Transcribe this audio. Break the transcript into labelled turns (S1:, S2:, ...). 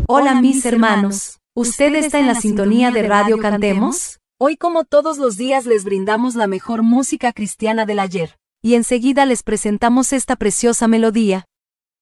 S1: Hola mis hermanos, ¿usted está en la sintonía de Radio Cantemos?
S2: Hoy, como todos los días, les brindamos la mejor música cristiana del ayer.
S1: Y enseguida les presentamos esta preciosa melodía.